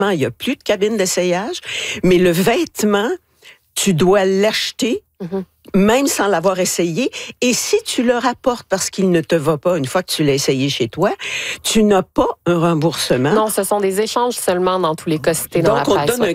il n'y a plus de cabine d'essayage, mais le vêtement, tu dois l'acheter, même sans l'avoir essayé. Et si tu le rapportes parce qu'il ne te va pas une fois que tu l'as essayé chez toi, tu n'as pas un remboursement. Non, ce sont des échanges seulement dans tous les cas cités dans la presse. Donc, on te donne un